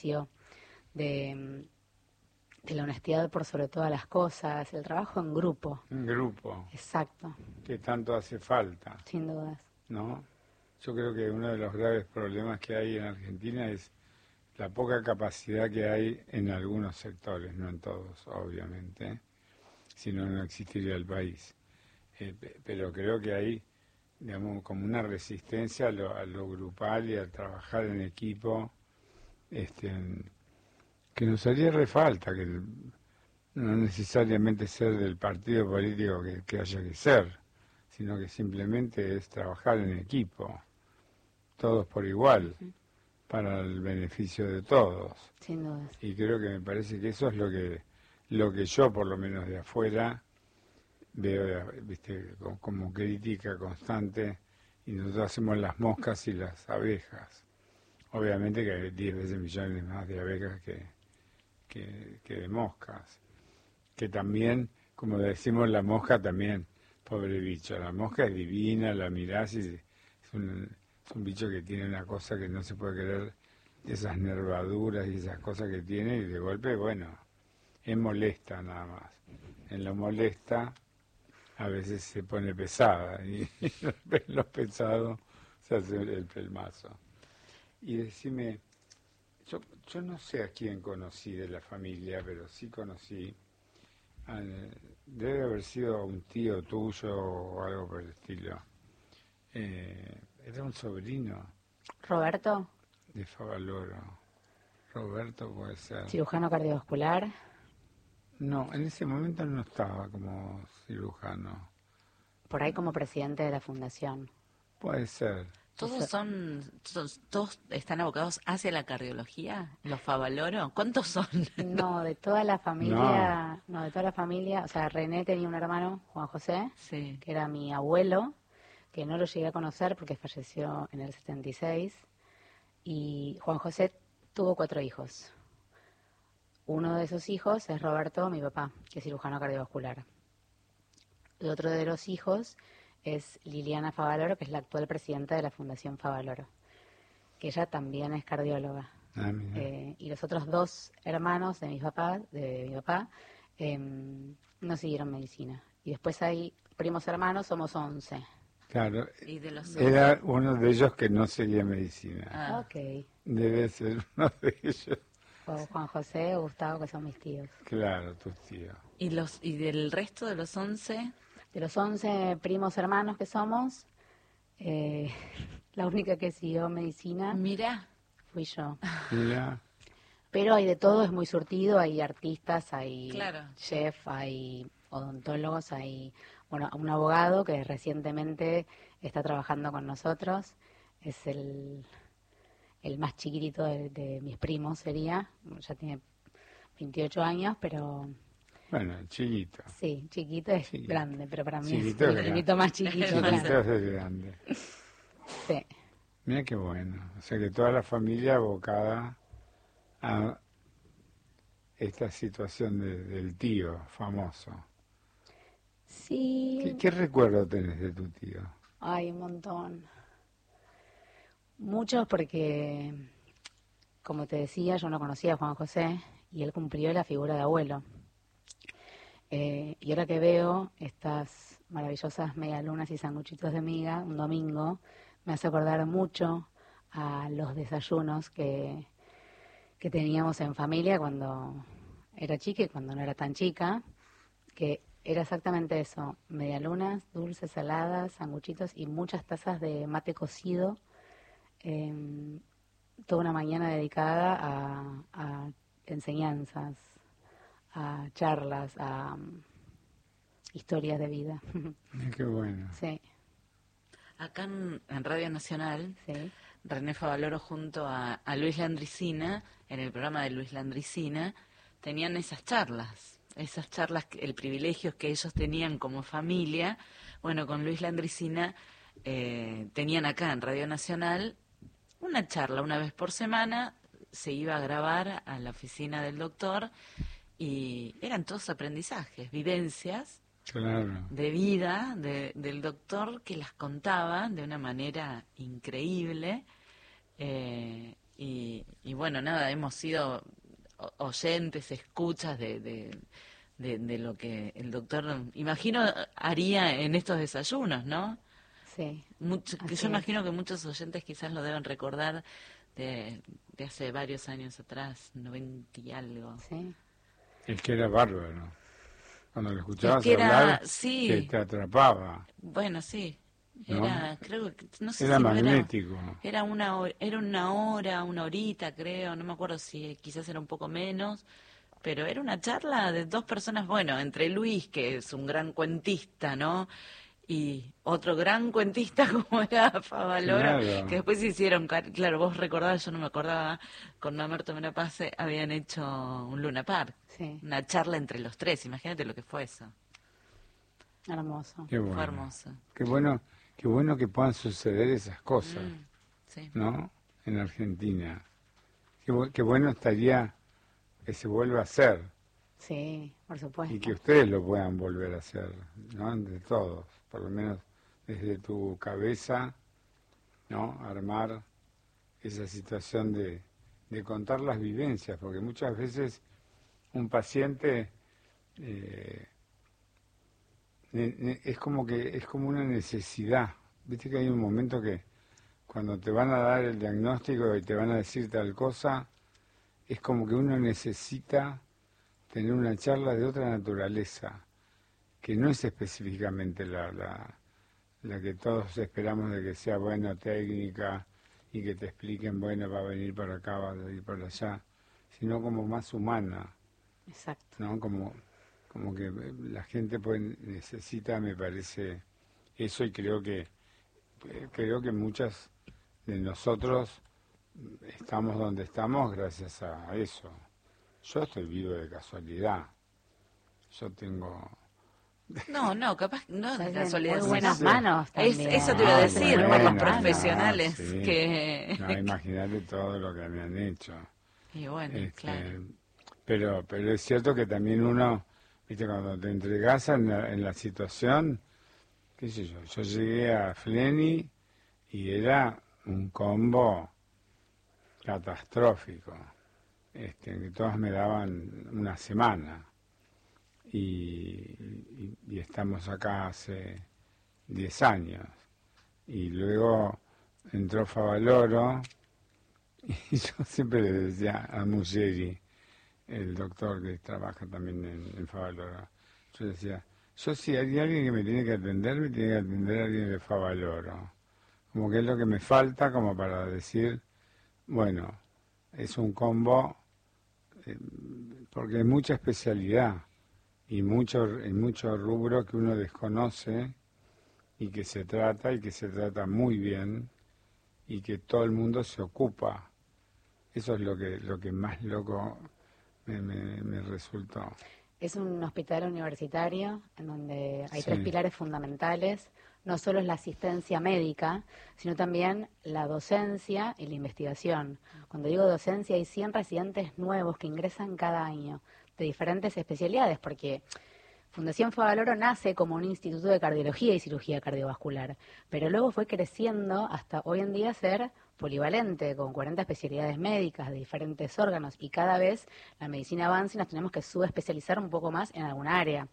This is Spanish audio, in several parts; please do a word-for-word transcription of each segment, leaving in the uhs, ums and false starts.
de, de la honestidad por sobre todas las cosas, el trabajo en grupo. En grupo. Exacto. Que tanto hace falta. Sin dudas. ¿No? Yo creo que uno de los graves problemas que hay en Argentina es la poca capacidad que hay en algunos sectores, no en todos, obviamente, si no, no existiría el país. Eh, pero creo que hay, digamos, como una resistencia a lo, a lo grupal y a trabajar en equipo, este, que nos haría re falta, que no necesariamente ser del partido político que, que haya que ser, sino que simplemente es trabajar en equipo, todos por igual, uh-huh, para el beneficio de todos. Sin duda. Y creo que me parece que eso es lo que lo que yo, por lo menos de afuera, veo, viste, como, como crítica constante, y nosotros hacemos las moscas y las abejas. Obviamente que hay diez veces millones más de abejas que, que, que de moscas. Que también, como decimos, la mosca también, pobre bicho, la mosca es divina, la mirás y es un, es un bicho que tiene una cosa que no se puede creer, esas nervaduras y esas cosas que tiene, y de golpe, bueno, es molesta nada más. En lo molesta a veces se pone pesada, y, y lo pesado se hace el pelmazo. Y decime, yo, yo no sé a quién conocí de la familia, pero sí conocí, a, debe haber sido un tío tuyo o algo por el estilo. Eh, era un sobrino. ¿Roberto? De Favaloro. Roberto puede ser. ¿Cirujano cardiovascular? No, en ese momento no estaba como cirujano. Por ahí como presidente de la fundación. Puede ser. ¿Todos son, todos, todos están abocados hacia la cardiología? ¿Los Favaloro? ¿Cuántos son? No, de toda la familia, no. no, de toda la familia, o sea, René tenía un hermano, Juan José, sí, que era mi abuelo, que no lo llegué a conocer porque falleció en el setenta y seis, y Juan José tuvo cuatro hijos. Uno de esos hijos es Roberto, mi papá, que es cirujano cardiovascular. El otro de los hijos es Liliana Favaloro, que es la actual presidenta de la Fundación Favaloro, que ella también es cardióloga. Ah, eh, y los otros dos hermanos de mi papá, de mi papá, eh, no siguieron medicina. Y después hay primos hermanos, somos once. Claro, ¿Y de los era uno de ellos que no seguía medicina. Ah. Ok. Debe ser uno de ellos. O Juan José o Gustavo, que son mis tíos. Claro, tus tíos. ¿Y, los, y del resto de los once? De los once primos hermanos que somos, eh, la única que siguió medicina Mira, fui yo. Mira. Pero hay de todo, es muy surtido, hay artistas, hay claro, chef, hay odontólogos, hay bueno un abogado que recientemente está trabajando con nosotros, es el, el más chiquitito de, de mis primos sería, ya tiene veintiocho años, pero... Bueno, chiquito. Sí, chiquito es chiquito. Grande, pero para mí chiquito es el chiquito más chiquito. Chiquito Claro. es grande. Sí. Mira qué bueno. O sea que toda la familia abocada a esta situación de, del tío famoso. Sí. ¿Qué, qué recuerdo tenés de tu tío? Ay, un montón. Muchos porque, como te decía, yo no conocía a Juan José y él cumplió la figura de abuelo. Eh, y ahora que veo estas maravillosas medialunas y sanguchitos de miga, un domingo, me hace acordar mucho a los desayunos que, que teníamos en familia cuando era chica y cuando no era tan chica, que era exactamente eso, medialunas, dulces, saladas, sanguchitos y muchas tazas de mate cocido, eh, toda una mañana dedicada a, a enseñanzas, a charlas, a um, historias de vida. Qué bueno. Sí. Acá en, en Radio Nacional, Sí. René Favaloro junto a, a Luis Landricina, en el programa de Luis Landricina, tenían esas charlas, esas charlas, el privilegio que ellos tenían como familia. Bueno, con Luis Landricina eh, tenían acá en Radio Nacional una charla una vez por semana, se iba a grabar a la oficina del doctor y eran todos aprendizajes, vivencias Claro. de vida de, del doctor que las contaba de una manera increíble, eh, y, y bueno, nada, hemos sido o- oyentes, escuchas de, de, de, de lo que el doctor, imagino, haría en estos desayunos, ¿no? Sí, Mucho, que así yo es. imagino que muchos oyentes quizás lo deben recordar de, de hace varios años atrás, noventa y algo. Sí, Es que era bárbaro. Cuando lo Es escuchabas que era, hablar, te, sí, te atrapaba, bueno, sí, ¿no? era, creo que, no sé Era si no era, magnético. era una, ho- era una hora, una horita, creo, no me acuerdo si quizás era un poco menos, pero era una charla de dos personas, bueno, entre Luis, que es un gran cuentista, ¿no? Y otro gran cuentista como era Favaloro, que Claro. después hicieron, car- claro, vos recordás, yo no me acordaba, con Mamerto Menapase habían hecho un Luna Park, sí, una charla entre los tres, imagínate lo que fue eso, hermoso. Qué fue bueno. hermoso. Qué bueno, qué bueno que puedan suceder esas cosas, Mm, sí. ¿no? En Argentina. Qué, bu- qué bueno estaría que se vuelva a hacer Sí, por y supuesto. que ustedes lo puedan volver a hacer, ¿no? De todos, por lo menos desde tu cabeza, ¿no? Armar esa situación de, de contar las vivencias, porque muchas veces un paciente eh, ne- ne- es como que es como una necesidad. Viste que hay un momento que cuando te van a dar el diagnóstico y te van a decir tal cosa, es como que uno necesita tener una charla de otra naturaleza, que no es específicamente la, la, la que todos esperamos de que sea buena técnica y que te expliquen, bueno, va a venir para acá, va a ir para allá, sino como más humana, Exacto. ¿no? Como, como que la gente pues necesita, me parece, eso y creo que eh, creo que muchas de nosotros estamos donde estamos gracias a eso. Yo estoy vivo de casualidad. Yo tengo... No, no, capaz, no de Estás en casualidad, muy No buenas sino, sé. manos es, también, eso te iba a Ah, estás en decir, muy por los buenas bueno, manos. no, profesionales sí. que... No, imagínate todo lo que me han hecho. Y bueno, Este, claro. pero, pero es cierto que también uno, viste, cuando te entregas en la, en la situación, qué sé yo, yo llegué a Fleni y era un combo catastrófico, este, que todas me daban una semana y, y- y estamos acá hace diez años y luego entró Favaloro y yo siempre le decía a Muggeri, el doctor que trabaja también en, en Favaloro, yo decía, yo si hay alguien que me tiene que atender, me tiene que atender alguien de Favaloro, como que es lo que me falta como para decir, bueno, es un combo, eh, porque hay mucha especialidad y mucho, y mucho rubro que uno desconoce y que se trata y que se trata muy bien y que todo el mundo se ocupa. Eso es lo que, lo que más loco me, me, me resultó. Es un hospital universitario en donde hay tres Sí, pilares fundamentales. No solo es la asistencia médica, sino también la docencia y la investigación. Cuando digo docencia, hay cien residentes nuevos que ingresan cada año de diferentes especialidades, porque Fundación Favaloro nace como un instituto de cardiología y cirugía cardiovascular, pero luego fue creciendo hasta hoy en día ser polivalente, con cuarenta especialidades médicas de diferentes órganos, y cada vez la medicina avanza y nos tenemos que subespecializar un poco más en alguna área.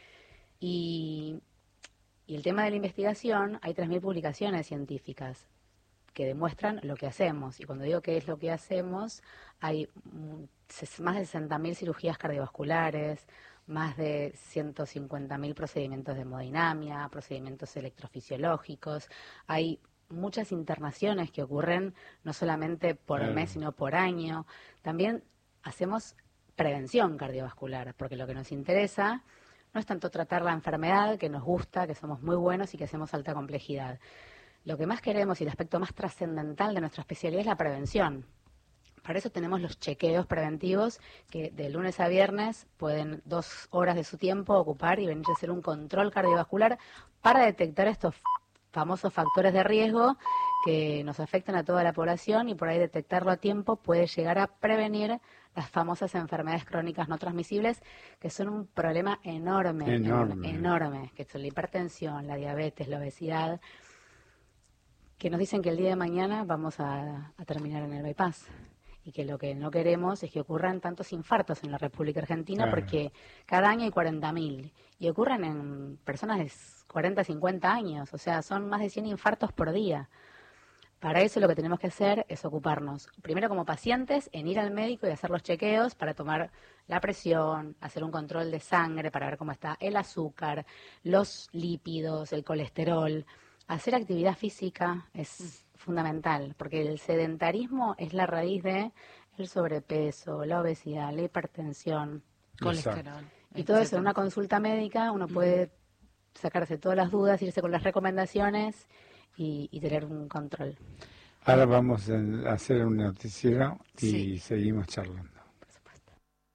Y, y el tema de la investigación, hay tres mil publicaciones científicas que demuestran lo que hacemos. Y cuando digo qué es lo que hacemos, hay mm, ses- más de sesenta mil cirugías cardiovasculares, más de ciento cincuenta mil procedimientos de hemodinamia, procedimientos electrofisiológicos. Hay muchas internaciones que ocurren no solamente por claro. mes, sino por año. También hacemos prevención cardiovascular, porque lo que nos interesa no es tanto tratar la enfermedad, que nos gusta, que somos muy buenos y que hacemos alta complejidad. Lo que más queremos y el aspecto más trascendental de nuestra especialidad es la prevención. Para eso tenemos los chequeos preventivos que de lunes a viernes pueden dos horas de su tiempo ocupar y venir a hacer un control cardiovascular para detectar estos famosos factores de riesgo que nos afectan a toda la población, y por ahí detectarlo a tiempo puede llegar a prevenir las famosas enfermedades crónicas no transmisibles, que son un problema enorme, Enorme. en- enorme, que son la hipertensión, la diabetes, la obesidad. que nos dicen que el día de mañana vamos a, a terminar en el bypass. Y que lo que no queremos es que ocurran tantos infartos en la República Argentina, claro. Porque cada año hay cuarenta mil y ocurren en personas de cuarenta, cincuenta años, o sea, son más de cien infartos por día. Para eso lo que tenemos que hacer es ocuparnos, primero como pacientes, en ir al médico y hacer los chequeos para tomar la presión, hacer un control de sangre para ver cómo está el azúcar, los lípidos, el colesterol. Hacer actividad física es fundamental, porque el sedentarismo es la raíz de el sobrepeso, la obesidad, la hipertensión, colesterol. Y todo eso en una consulta médica uno puede uh-huh. sacarse todas las dudas, irse con las recomendaciones y, y tener un control. Ahora vamos a hacer un noticiero y sí. seguimos charlando. Por supuesto.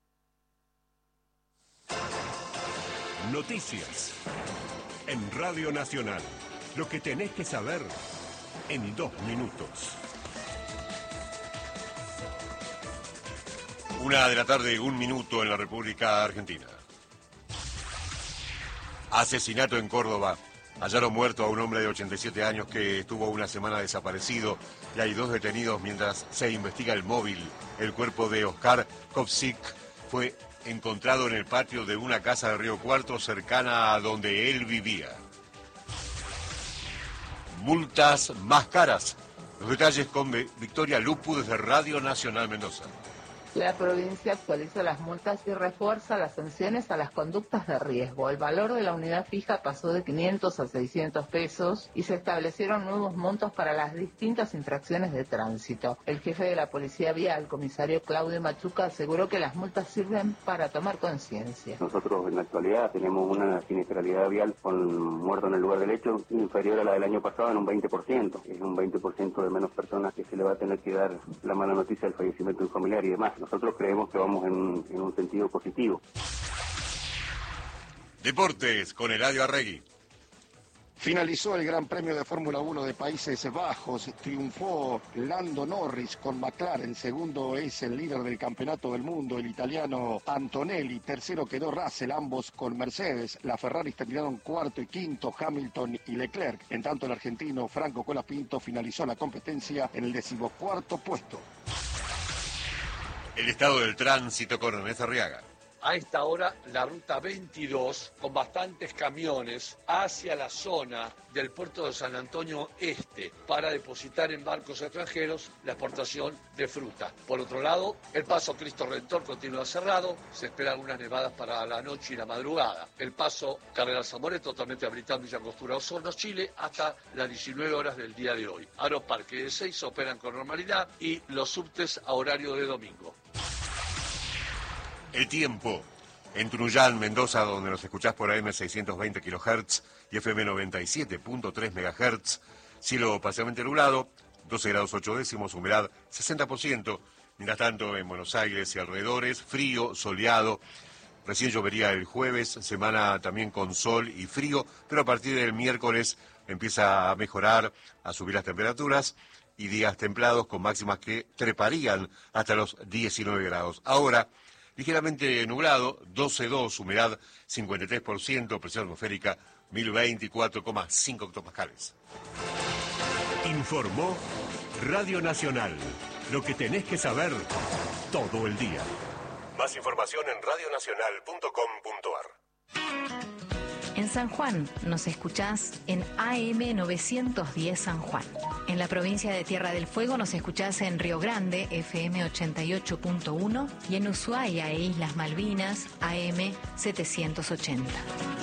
Noticias en Radio Nacional. Lo que tenés que saber en dos minutos. Una de la tarde, un minuto en la República Argentina. Asesinato en Córdoba. Hallaron muerto a un hombre de ochenta y siete años que estuvo una semana desaparecido y hay dos detenidos mientras se investiga el móvil. El cuerpo de Oscar Kovsik fue encontrado en el patio de una casa de Río Cuarto cercana a donde él vivía. Multas más caras. Los detalles con Victoria Lupu desde Radio Nacional Mendoza. La provincia actualiza las multas y refuerza las sanciones a las conductas de riesgo. El valor de la unidad fija pasó de quinientos a seiscientos pesos y se establecieron nuevos montos para las distintas infracciones de tránsito. El jefe de la Policía Vial, comisario Claudio Machuca, aseguró que las multas sirven para tomar conciencia. Nosotros en la actualidad tenemos una siniestralidad vial con muerto en el lugar del hecho inferior a la del año pasado en un veinte por ciento. Es un veinte por ciento de menos personas que se le va a tener que dar la mala noticia del fallecimiento de un familiar y demás. Nosotros creemos que vamos en, en un sentido positivo. Deportes con Eladio Arregui. Finalizó el Gran Premio de Fórmula uno de Países Bajos, triunfó Lando Norris con McLaren, segundo es el líder del campeonato del mundo, el italiano Antonelli, tercero quedó Russell, ambos con Mercedes, la Ferrari terminaron cuarto y quinto Hamilton y Leclerc, en tanto el argentino Franco Colapinto finalizó la competencia en el decimocuarto puesto. El estado del tránsito con Ernesto Arriaga. A esta hora, la ruta veintidós, con bastantes camiones hacia la zona del puerto de San Antonio Este para depositar en barcos extranjeros la exportación de fruta. Por otro lado, el paso Cristo Redentor continúa cerrado, se esperan algunas nevadas para la noche y la madrugada. El paso Carrera Zamoré totalmente habilitado en Villa Angostura, Osorno, Chile, hasta las diecinueve horas del día de hoy. Aeroparque de seis operan con normalidad y los subtes a horario de domingo. El tiempo. En Tunuyán, Mendoza, donde nos escuchás por A M seiscientos veinte kilohertz y F M noventa y siete punto tres megahertz. Cielo parcialmente nublado, doce grados ocho décimos, humedad sesenta por ciento. Mientras tanto, en Buenos Aires y alrededores, frío, soleado. Recién llovería el jueves, semana también con sol y frío, pero a partir del miércoles empieza a mejorar, a subir las temperaturas y días templados con máximas que treparían hasta los diecinueve grados. Ahora, ligeramente nublado, doce coma dos, humedad cincuenta y tres por ciento, presión atmosférica mil veinticuatro coma cinco hectopascales. Informó Radio Nacional. Lo que tenés que saber todo el día. Más información en radio nacional punto com punto ar. En San Juan nos escuchás en A M novecientos diez San Juan. En la provincia de Tierra del Fuego nos escuchás en Río Grande, F M ochenta y ocho punto uno, y en Ushuaia e Islas Malvinas, A M setecientos ochenta.